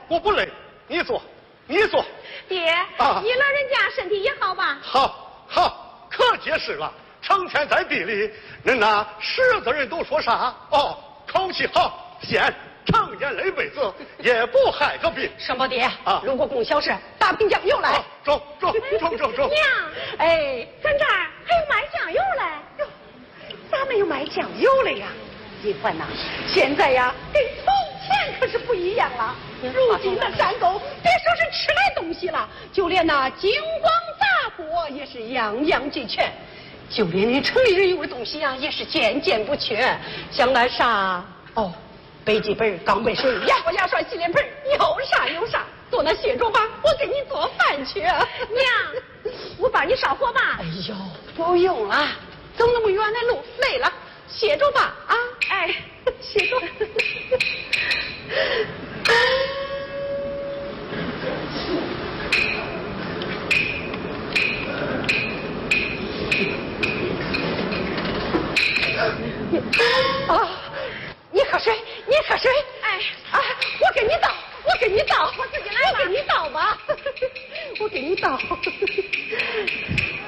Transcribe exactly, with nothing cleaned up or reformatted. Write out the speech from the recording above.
我不累，你坐，你坐。 爹，啊、你老人家身体也好吧？ 好，好，可结实了。成天在地里，恁那十个人都说啥？哦，口气好，闲，常年累辈子也不害个病。 双胞爹啊， 如果供销事，大饼酱又来。 啊、中中中中中。 娘， 哎， 咱这儿还有卖酱油嘞。 咋没有卖酱油了呀？银环呐，现在呀，跟从前可是不一样了。如今的山沟，别说是吃来东西了，就连那金光杂货也是样样俱全，就连那城里人用的东西呀、啊，也是件件不缺。像那啥，哦，笔记本、钢笔水、牙膏、牙刷、洗脸盆，有啥有啥。做那卸妆吧，我给你做饭去。 娘，我帮你烧火吧。 哎呦，不用了，走那么远的路，累了。歇着吧，啊，哎，歇着。啊，你喝水，你喝水。 哎， 啊，我给你倒，我给你倒， 我自己来吧。 我给你倒吧，我给你倒。